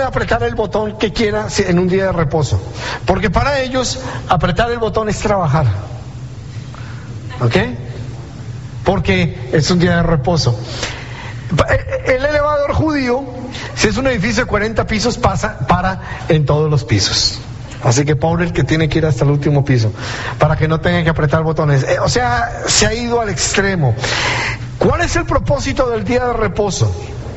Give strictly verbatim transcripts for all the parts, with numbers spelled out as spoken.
apretar el botón que quiera en un día de reposo, porque para ellos apretar el botón es trabajar, ¿ok? Porque es un día de reposo. El elevador judío, si es un edificio de cuarenta pisos, pasa para en todos los pisos. Así que pobre el que tiene que ir hasta el último piso para que no tenga que apretar botones. Eh, o sea, se ha ido al extremo. ¿Cuál es el propósito del día de reposo?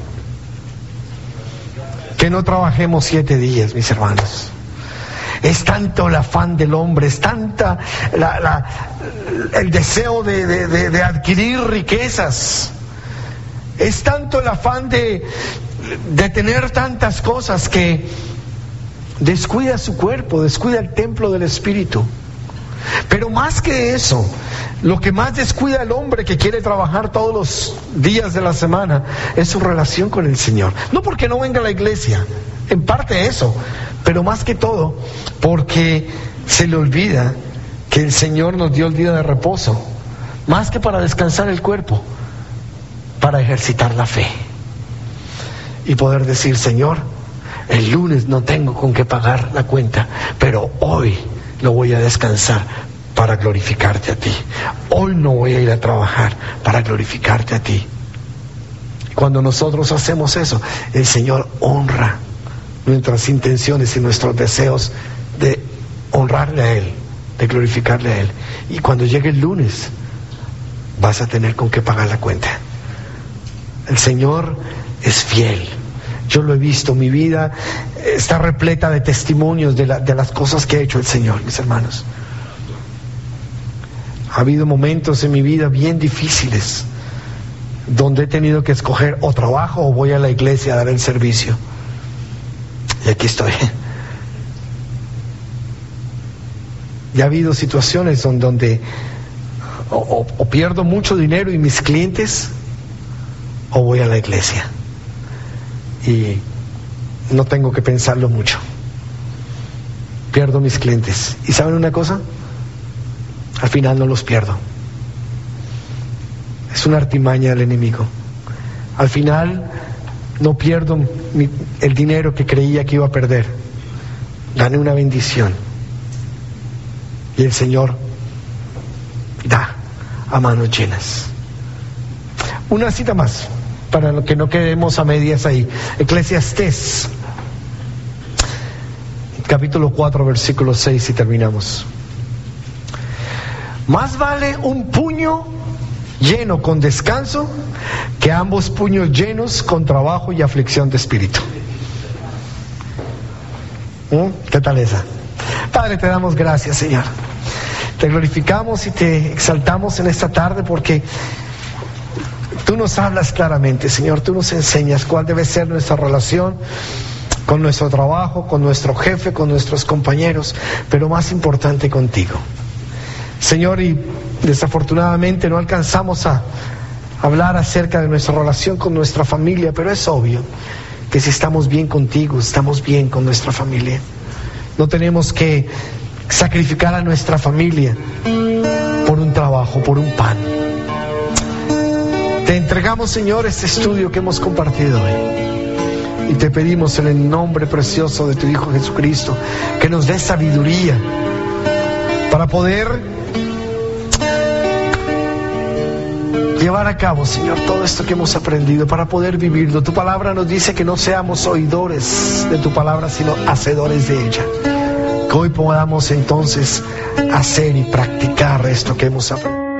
Que no trabajemos siete días, mis hermanos. Es tanto el afán del hombre, es tanta la, la, el deseo de, de, de, de adquirir riquezas, es tanto el afán de, de tener tantas cosas que descuida su cuerpo, descuida el templo del Espíritu. Pero más que eso, lo que más descuida el hombre que quiere trabajar todos los días de la semana es su relación con el Señor. No porque no venga a la iglesia, en parte eso, pero más que todo porque se le olvida que el Señor nos dio el día de reposo, más que para descansar el cuerpo, para ejercitar la fe y poder decir: Señor, el lunes no tengo con qué pagar la cuenta, pero hoy lo voy a descansar para glorificarte a ti. Hoy no voy a ir a trabajar para glorificarte a ti. Cuando nosotros hacemos eso, el Señor honra nuestras intenciones y nuestros deseos de honrarle a Él, de glorificarle a Él. Y cuando llegue el lunes, vas a tener con qué pagar la cuenta. El Señor es fiel. Yo lo he visto, mi vida está repleta de testimonios de, la, de las cosas que ha hecho el Señor, mis hermanos. Ha habido momentos en mi vida bien difíciles donde he tenido que escoger: o trabajo o voy a la iglesia a dar el servicio. Y aquí estoy. Y ha habido situaciones donde, donde o, o, o pierdo mucho dinero y mis clientes, o voy a la iglesia. Y no tengo que pensarlo mucho. Pierdo mis clientes. ¿Y saben una cosa? Al final no los pierdo. Es una artimaña del enemigo. Al final no pierdo mi, el dinero que creía que iba a perder. Gané una bendición. Y el Señor da a manos llenas. Una cita más, para que no quedemos a medias ahí. Eclesiastés, capítulo cuatro, versículo seis, y terminamos. Más vale un puño lleno con descanso que ambos puños llenos con trabajo y aflicción de espíritu. ¿Mm? ¿Qué tal esa? Padre, te damos gracias, Señor. Te glorificamos y te exaltamos en esta tarde porque tú nos hablas claramente, Señor. Tú nos enseñas cuál debe ser nuestra relación con nuestro trabajo, con nuestro jefe, con nuestros compañeros, pero más importante, contigo, Señor. Y desafortunadamente no alcanzamos a hablar acerca de nuestra relación con nuestra familia, pero es obvio que si estamos bien contigo, estamos bien con nuestra familia. No tenemos que sacrificar a nuestra familia por un trabajo, por un pan. Te entregamos, Señor, este estudio que hemos compartido hoy. Y te pedimos en el nombre precioso de tu Hijo Jesucristo que nos dé sabiduría para poder llevar a cabo, Señor, todo esto que hemos aprendido, para poder vivirlo. Tu palabra nos dice que no seamos oidores de tu palabra, sino hacedores de ella. Que hoy podamos entonces hacer y practicar esto que hemos aprendido.